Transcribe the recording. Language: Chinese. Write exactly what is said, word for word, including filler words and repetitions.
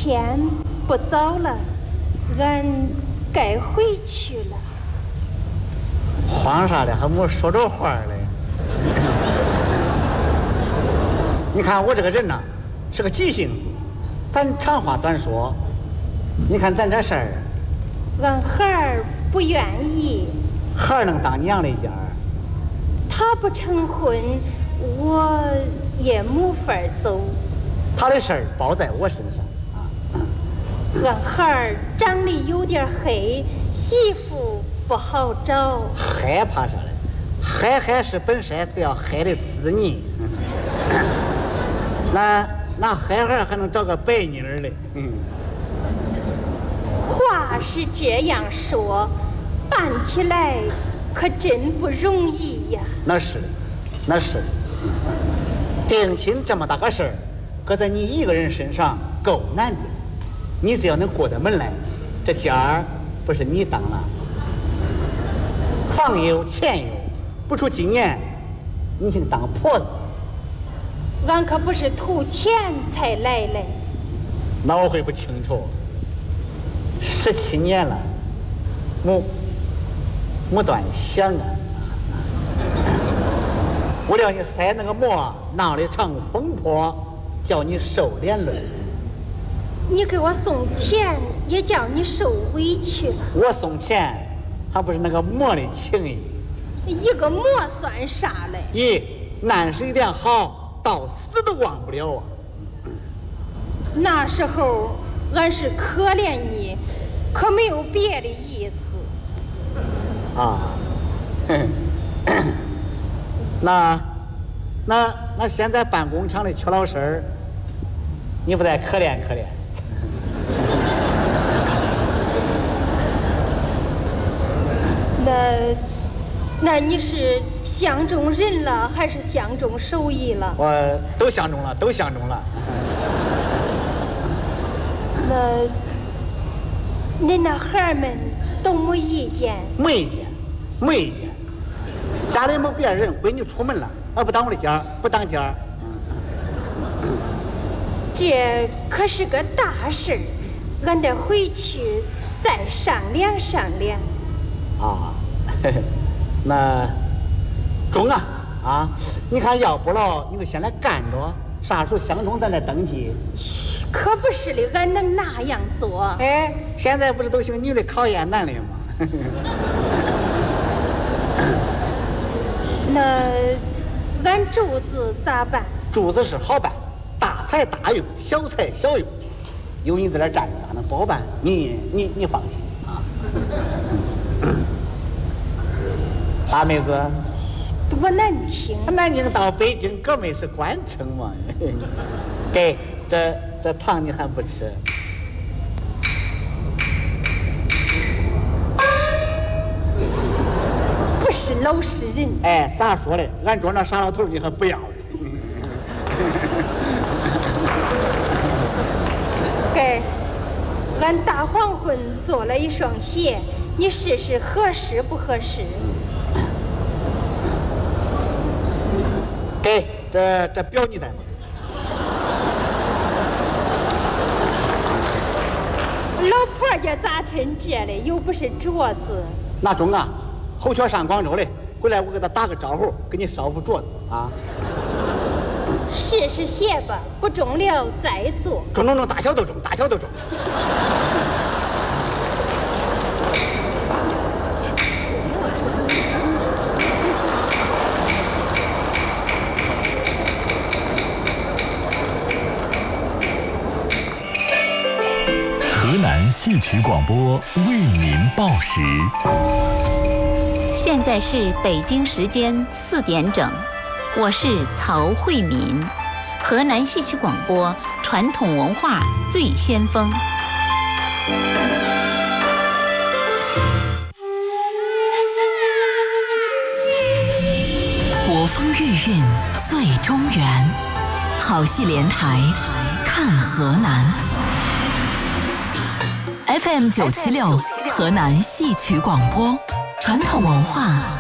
天不早了，俺该回去了。 慌啥的，还没说着话嘞。你看我这个人呐，是个急性子，咱长话短说。你看咱这事儿， 俺孩儿不愿意。 孩儿能当娘的家， 他不成婚，我也没法走。 他的事儿包在我身上啊。 俺孩儿长得有点黑，媳妇不好找。 害怕啥嘞？海海是本山，只要海的滋腻。那那海海还能找个白妮儿嘞？ 话是这样说，办起来可真不容易呀。 那是，那是。定亲这么大个事儿，搁在你一个人身上够难的。你只要能过得门来，这家儿不是你当了。房有钱有，不出今年，你想当婆子。 俺可不是图钱才来嘞。 那我会不清楚。十七年了，没没断想啊。我料你塞那个馍，闹得成风波，叫你受连累。 你给我送钱，也叫你受委屈了。 我送钱，还不是那个馍的情谊。 一个馍算啥嘞？ 咦，难是一点好，到死都忘不了啊。 那时候俺是可怜你，可没有别的意思。 啊，那那那现在办工厂的缺老师儿，你不得可怜可怜？ 那那你是相中人了，还是相中手艺了？ 我都相中了，都相中了。 那恁那孩儿们都没意见？ 没意见，没意见。家里没别人，闺女出门了，俺不当我的家，不当家。 这可是个大事儿，俺得回去再商量商量。 啊，嘿嘿，那中啊啊！你看，要不了，你就先来干着，啥时候相中咱再登记。 可不是的，俺能那样做。 哎，现在不是都兴女的考验男的吗？ 那俺柱子咋办？ 柱子是好办，大材大用，小材小用。有你在这站着，俺能包办。你你你放心啊。大妹子， 多难听！ 南京到北京，哥们是官城嘛。给这这糖你还不吃？ 不是老实人。 哎，咋说嘞？俺桌那傻老头你还不要？ 给，俺大黄昏做了一双鞋，你试试合适不合适？ 给，这这表你戴吗？ 老婆家咋成这嘞？又不是镯子。 那中啊，后脚上广州嘞，回来我给他打个招呼，给你捎副镯子啊。 试试鞋吧，不中了再做。 中中中，大小都中，大小都中。 河南戏曲广播为您报时。 现在是北京时间四点整，我是曹慧敏，河南戏曲广播传统文化最先锋。 国风韵韵最中原，好戏连台看河南。F M 九七六，河南戏曲广播，传统文化